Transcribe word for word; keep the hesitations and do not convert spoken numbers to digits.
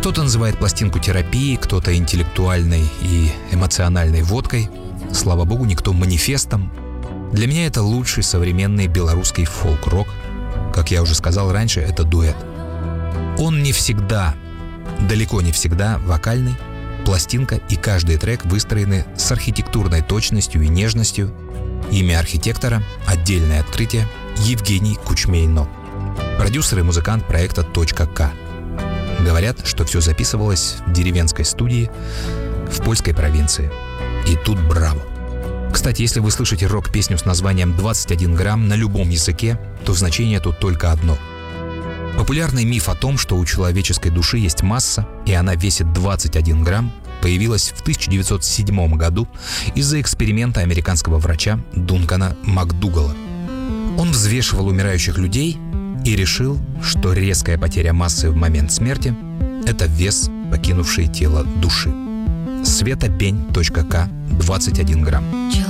Кто-то называет пластинку терапией, кто-то интеллектуальной и эмоциональной водкой. Слава богу, никто манифестом. Для меня это лучший современный белорусский фолк-рок. Как я уже сказал раньше, это дуэт. Он не всегда, далеко не всегда вокальный. Пластинка и каждый трек выстроены с архитектурной точностью и нежностью. Имя архитектора – отдельное открытие – Евгений Кучмейно. Продюсер и музыкант проекта «Точка К». Говорят, что все записывалось в деревенской студии в польской провинции. И тут браво! Кстати, если вы слышите рок-песню с названием «двадцать один грамм» на любом языке, то значение тут только одно. Популярный миф о том, что у человеческой души есть масса, и она весит двадцать один грамм, появилась в тысяча девятьсот седьмом году из-за эксперимента американского врача Дункана Макдугала. Он взвешивал умирающих людей и решил, что резкая потеря массы в момент смерти – это вес, покинувший тело души. Света Бень, точка К, двадцать один грамм.